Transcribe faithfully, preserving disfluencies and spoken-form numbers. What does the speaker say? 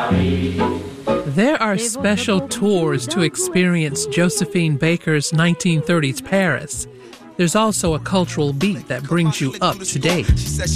There are special tours to experience Josephine Baker's nineteen thirties Paris. There's also a cultural beat that brings you up to date.